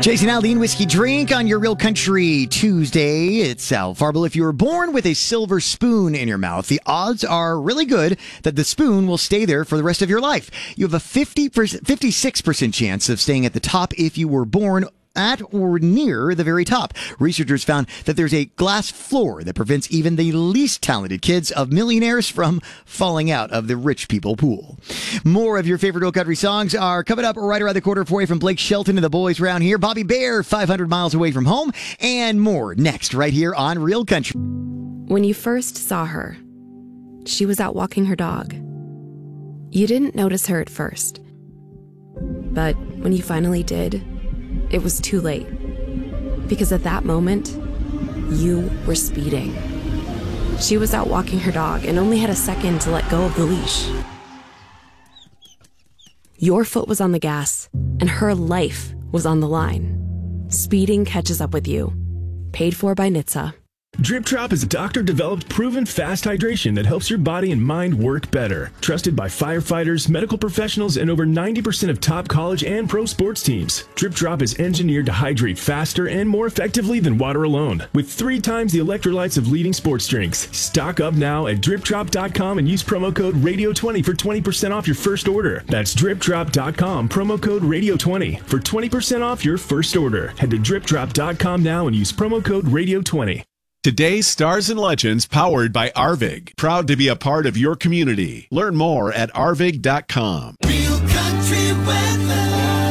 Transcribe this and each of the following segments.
Jason Aldean Whiskey Drink on your Real Country Tuesday. It's Al Farble. If you were born with a silver spoon in your mouth, the odds are really good that the spoon will stay there for the rest of your life. You have a 56% chance of staying at the top if you were born at or near the very top. Researchers found that there's a glass floor that prevents even the least talented kids of millionaires from falling out of the rich people pool. More of your favorite Real Country songs are coming up right around the corner for you from Blake Shelton and the boys around here. Bobby Bear, 500 Miles Away from Home, and more next right here on Real Country. When you first saw her, she was out walking her dog. You didn't notice her at first, but when you finally did, it was too late, because at that moment, you were speeding. She was out walking her dog and only had a second to let go of the leash. Your foot was on the gas, and her life was on the line. Speeding catches up with you. Paid for by NHTSA. Drip Drop is a doctor-developed, proven fast hydration that helps your body and mind work better. Trusted by firefighters, medical professionals, and over 90% of top college and pro sports teams. Drip Drop is engineered to hydrate faster and more effectively than water alone, with 3 times the electrolytes of leading sports drinks. Stock up now at dripdrop.com and use promo code RADIO20 for 20% off your first order. That's dripdrop.com, promo code RADIO20 for 20% off your first order. Head to dripdrop.com now and use promo code RADIO20. Today's Stars and Legends, powered by Arvig. Proud to be a part of your community. Learn more at arvig.com. Real Country weather.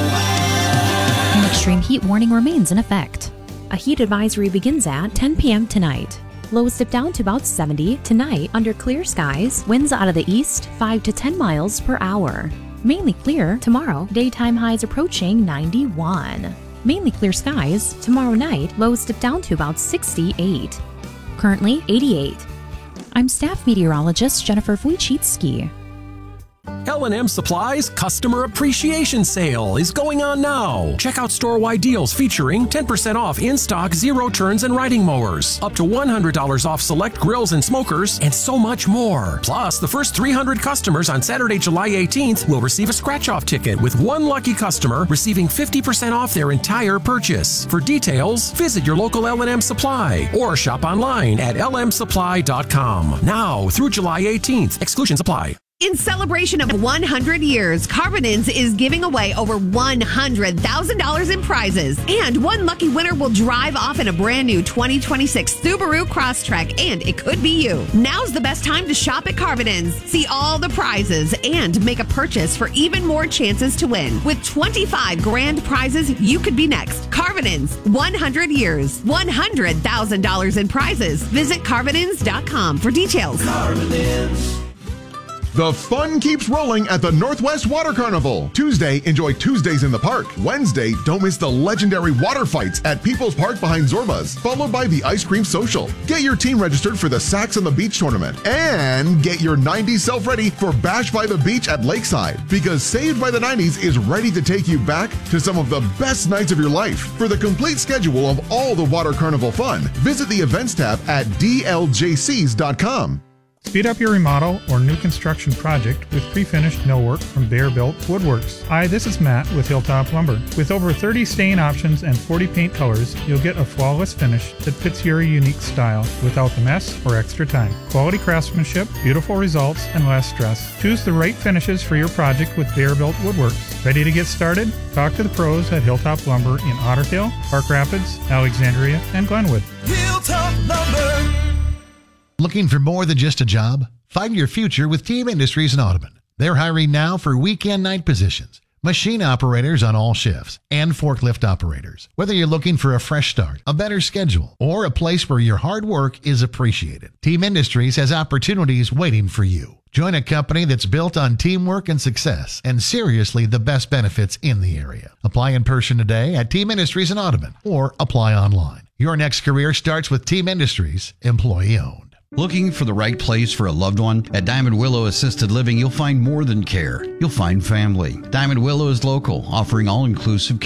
An extreme heat warning remains in effect. A heat advisory begins at 10 p.m. tonight. Lows dip down to about 70 tonight under clear skies. Winds out of the east 5 to 10 miles per hour. Mainly clear tomorrow. Daytime highs approaching 91. Mainly clear skies. Tomorrow night, lows dip down to about 68. Currently, 88. I'm staff meteorologist Jennifer Wojcicki. L&M Supply's Customer Appreciation Sale is going on now. Check out store-wide deals featuring 10% off in-stock zero-turns and riding mowers, up to $100 off select grills and smokers, and so much more. Plus, the first 300 customers on Saturday, July 18th will receive a scratch-off ticket, with one lucky customer receiving 50% off their entire purchase. For details, visit your local L&M Supply or shop online at lmsupply.com. Now through July 18th. Exclusions apply. In celebration of 100 years, Carbonins is giving away over $100,000 in prizes. And one lucky winner will drive off in a brand new 2026 Subaru Crosstrek, and it could be you. Now's the best time to shop at Carbonins. See all the prizes and make a purchase for even more chances to win. With 25 grand prizes, you could be next. Carbonins, 100 years, $100,000 in prizes. Visit Carbonins.com for details. Carbonins. The fun keeps rolling at the Northwest Water Carnival. Tuesday, enjoy Tuesdays in the Park. Wednesday, don't miss the legendary water fights at People's Park behind Zorba's, followed by the Ice Cream Social. Get your team registered for the Sacks on the Beach tournament. And get your 90s self ready for Bash by the Beach at Lakeside, because Saved by the 90s is ready to take you back to some of the best nights of your life. For the complete schedule of all the Water Carnival fun, visit the events tab at dljcs.com. Speed up your remodel or new construction project with pre-finished millwork from Bear Built Woodworks. Hi, this is Matt with Hilltop Lumber. With over 30 stain options and 40 paint colors, you'll get a flawless finish that fits your unique style without the mess or extra time. Quality craftsmanship, beautiful results, and less stress. Choose the right finishes for your project with Bear Built Woodworks. Ready to get started? Talk to the pros at Hilltop Lumber in Otter Tail, Park Rapids, Alexandria, and Glenwood. Hilltop Lumber. Looking for more than just a job? Find your future with Team Industries in Audubon. They're hiring now for weekend night positions, machine operators on all shifts, and forklift operators. Whether you're looking for a fresh start, a better schedule, or a place where your hard work is appreciated, Team Industries has opportunities waiting for you. Join a company that's built on teamwork and success, and seriously the best benefits in the area. Apply in person today at Team Industries in Audubon, or apply online. Your next career starts with Team Industries, employee owned. Looking for the right place for a loved one? At Diamond Willow Assisted Living, you'll find more than care. You'll find family. Diamond Willow is local, offering all-inclusive